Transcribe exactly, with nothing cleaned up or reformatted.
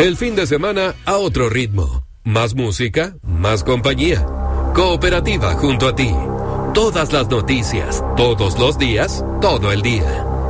El fin de semana a otro ritmo. Más música, más compañía. Cooperativa junto a ti. Todas las noticias, todos los días, todo el día.